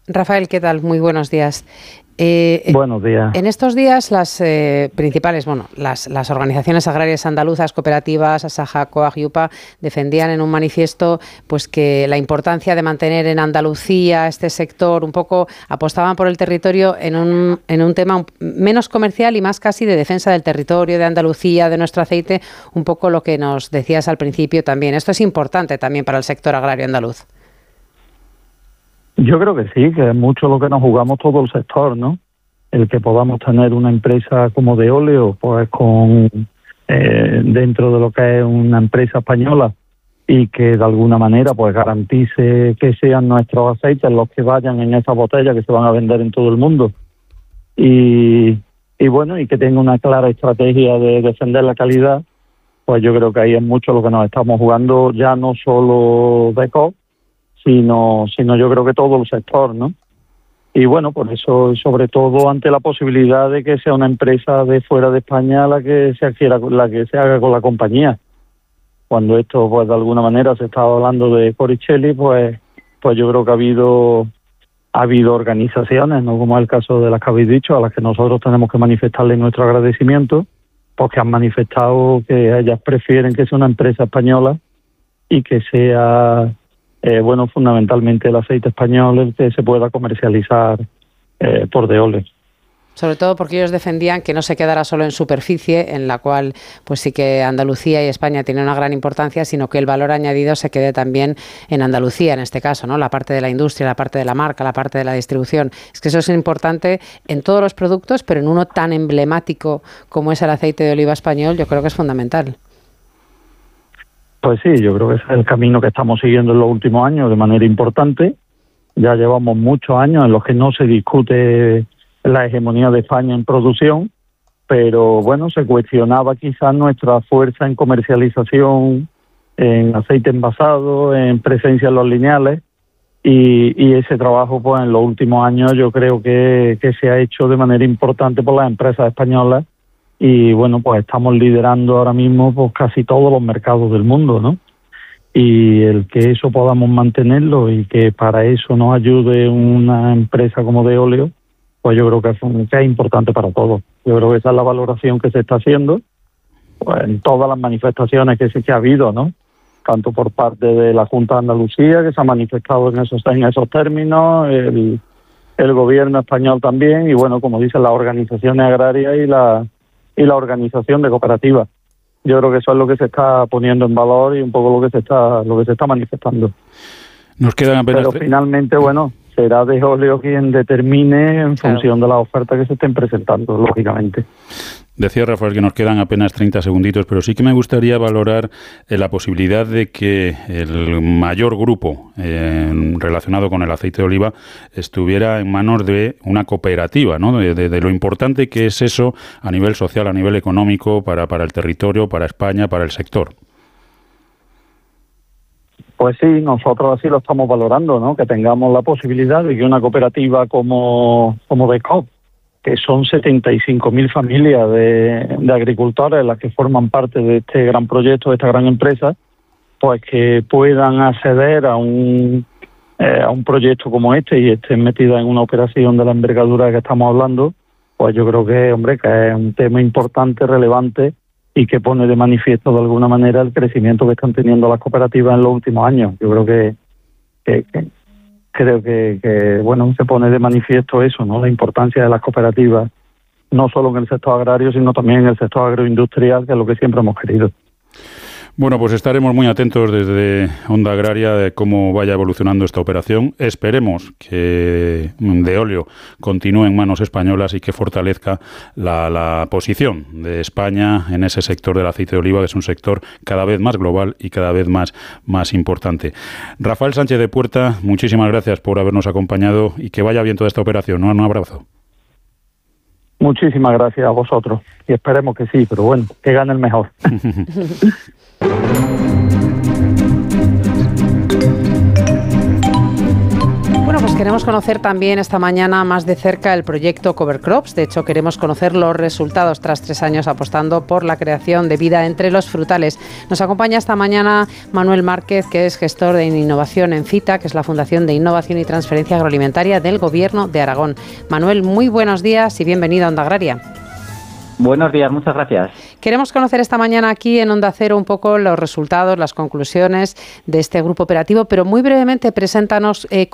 Rafael, ¿qué tal? Muy buenos días. Buenos días. En estos días las principales, las organizaciones agrarias andaluzas, cooperativas, Asaja, COAG y UPA, defendían en un manifiesto pues que la importancia de mantener en Andalucía este sector, un poco apostaban por el territorio en un tema menos comercial y más casi de defensa del territorio, de Andalucía, de nuestro aceite, un poco lo que nos decías al principio también. Esto es importante también para el sector agrario andaluz. Yo creo que sí, que es mucho lo que nos jugamos todo el sector, ¿no? El que podamos tener una empresa como Deoleo, pues con dentro de lo que es una empresa española y que de alguna manera pues garantice que sean nuestros aceites los que vayan en esa botella que se van a vender en todo el mundo. Y bueno, y que tenga una clara estrategia de defender la calidad, pues yo creo que ahí es mucho lo que nos estamos jugando, ya no solo Becop, sino yo creo que todo el sector, ¿no? Y bueno, por eso, sobre todo ante la posibilidad de que sea una empresa de fuera de España la que se haga con la compañía. Cuando esto, pues de alguna manera se estaba hablando de Coricelli, pues yo creo que ha habido organizaciones, no como es el caso de las que habéis dicho, a las que nosotros tenemos que manifestarle nuestro agradecimiento, porque han manifestado que ellas prefieren que sea una empresa española y que sea fundamentalmente el aceite español el que se pueda comercializar por Deoleo. Sobre todo porque ellos defendían que no se quedara solo en superficie, en la cual pues sí que Andalucía y España tienen una gran importancia, sino que el valor añadido se quede también en Andalucía, en este caso, ¿no? La parte de la industria, la parte de la marca, la parte de la distribución. Es que eso es importante en todos los productos, pero en uno tan emblemático como es el aceite de oliva español, yo creo que es fundamental. Pues sí, yo creo que ese es el camino que estamos siguiendo en los últimos años de manera importante. Ya llevamos muchos años en los que no se discute la hegemonía de España en producción, pero bueno, se cuestionaba quizás nuestra fuerza en comercialización, en aceite envasado, en presencia en los lineales, y ese trabajo pues en los últimos años yo creo que se ha hecho de manera importante por las empresas españolas. Y bueno, pues estamos liderando ahora mismo pues casi todos los mercados del mundo, ¿no? Y el que eso podamos mantenerlo y que para eso nos ayude una empresa como Deoleo, pues yo creo que es importante para todos. Yo creo que esa es la valoración que se está haciendo pues, en todas las manifestaciones que ha habido, ¿no? Tanto por parte de la Junta de Andalucía, que se ha manifestado en esos términos, el gobierno español también, y bueno, como dicen las organizaciones agrarias y la organización de cooperativas. Yo creo que eso es lo que se está poniendo en valor y un poco lo que se está manifestando. Nos quedan apenas... Pero finalmente, bueno, será Deoleo quien determine en función de las ofertas que se estén presentando, lógicamente. Decía Rafael que nos quedan apenas 30 segunditos, pero sí que me gustaría valorar la posibilidad de que el mayor grupo relacionado con el aceite de oliva estuviera en manos de una cooperativa, ¿no? De lo importante que es eso a nivel social, a nivel económico, para el territorio, para España, para el sector. Pues sí, nosotros así lo estamos valorando, ¿no? Que tengamos la posibilidad de que una cooperativa como Becop, que son 75.000 familias de agricultores las que forman parte de este gran proyecto, de esta gran empresa, pues que puedan acceder a un proyecto como este y estén metidas en una operación de la envergadura que estamos hablando, pues yo creo que, que es un tema importante, relevante y que pone de manifiesto de alguna manera el crecimiento que están teniendo las cooperativas en los últimos años. Yo creo que se pone de manifiesto eso, ¿no? La importancia de las cooperativas, no solo en el sector agrario, sino también en el sector agroindustrial, que es lo que siempre hemos querido. Bueno, pues estaremos muy atentos desde Onda Agraria de cómo vaya evolucionando esta operación. Esperemos que Deoleo continúe en manos españolas y que fortalezca la posición de España en ese sector del aceite de oliva, que es un sector cada vez más global y cada vez más importante. Rafael Sánchez de Puerta, muchísimas gracias por habernos acompañado y que vaya bien toda esta operación, ¿no? Un abrazo. Muchísimas gracias a vosotros y esperemos que sí, pero bueno, que gane el mejor. Bueno, pues Queremos conocer también esta mañana más de cerca el proyecto Cover Crops. De hecho, queremos conocer los resultados tras 3 años apostando por la creación de vida entre los frutales. Nos acompaña esta mañana Manuel Márquez, que es gestor de innovación en FITA, que es la Fundación de Innovación y Transferencia Agroalimentaria del Gobierno de Aragón. Manuel, muy buenos días y bienvenido a Onda Agraria. Buenos días, muchas gracias. Queremos conocer esta mañana aquí en Onda Cero un poco los resultados, las conclusiones de este grupo operativo, pero muy brevemente preséntanos